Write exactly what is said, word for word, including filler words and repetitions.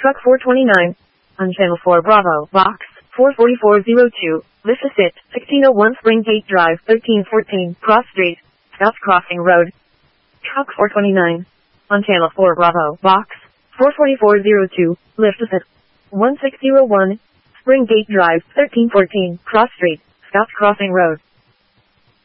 Truck four twenty-nine. On Channel four Bravo, Box four forty-four oh two, Vista Sit, sixteen oh one Spring Gate Drive, thirteen fourteen, Cross Street, South Crossing Road. Truck four twenty-nine. On Channel four Bravo, Box four forty-four oh two, Vista Sit, one six oh one, Spring Gate Drive, thirteen fourteen, Cross Street, South Crossing Road.